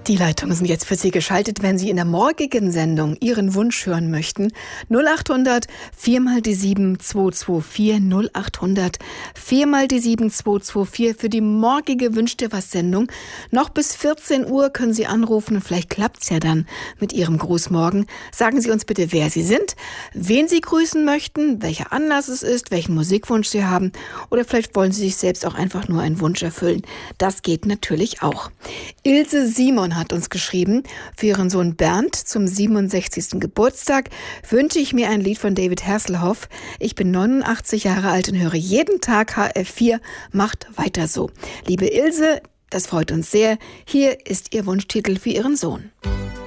Die Leitungen sind jetzt für Sie geschaltet, wenn Sie in der morgigen Sendung Ihren Wunsch hören möchten. 0800 4 mal die 7 224 0800 4 mal die 7 224 für die morgige Wünsch dir was Sendung. Noch bis 14 Uhr können Sie anrufen und vielleicht klappt's ja dann mit Ihrem Gruß morgen. Sagen Sie uns bitte, wer Sie sind, wen Sie grüßen möchten, welcher Anlass es ist, welchen Musikwunsch Sie haben oder vielleicht wollen Sie sich selbst auch einfach nur einen Wunsch erfüllen. Das geht natürlich auch. Ilse Simon hat uns geschrieben, für ihren Sohn Bernd zum 67. Geburtstag wünsche ich mir ein Lied von David Hasselhoff. Ich bin 89 Jahre alt und höre jeden Tag HR4. Macht weiter so. Liebe Ilse, das freut uns sehr. Hier ist Ihr Wunschtitel für Ihren Sohn.